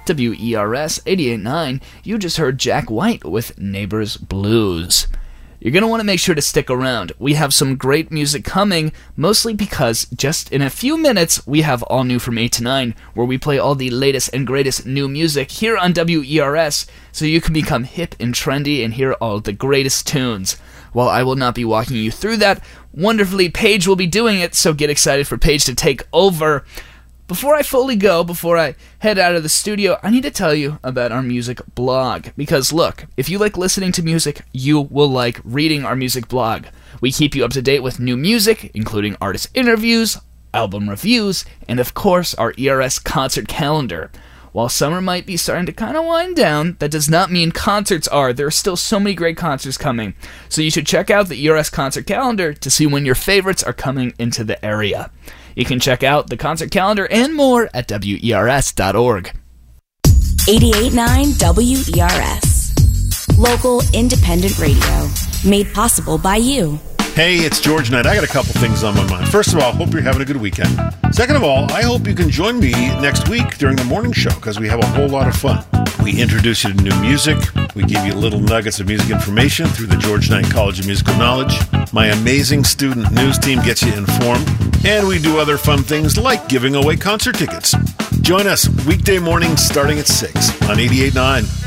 WERS 88.9, you just heard Jack White with Neighbors Blues. You're going to want to make sure to stick around. We have some great music coming, mostly because just in a few minutes, we have All New from 8 to 9, where we play all the latest and greatest new music here on WERS, so you can become hip and trendy and hear all the greatest tunes. While I will not be walking you through that, wonderfully Paige will be doing it, so get excited for Paige to take over. Before I fully go, before I head out of the studio, I need to tell you about our music blog. Because look, if you like listening to music, you will like reading our music blog. We keep you up to date with new music, including artist interviews, album reviews, and of course our ERS concert calendar. While summer might be starting to kind of wind down, that does not mean concerts are. There are still so many great concerts coming. So you should check out the ERS concert calendar to see when your favorites are coming into the area. You can check out the concert calendar and more at WERS.org. 88.9 WERS. Local independent radio. Made possible by you. Hey, it's George Knight. I got a couple things on my mind. First of all, hope you're having a good weekend. Second of all, I hope you can join me next week during the morning show because we have a whole lot of fun. We introduce you to new music. We give you little nuggets of music information through the George Knight College of Musical Knowledge. My amazing student news team gets you informed. And we do other fun things like giving away concert tickets. Join us weekday mornings starting at 6 on 88.9.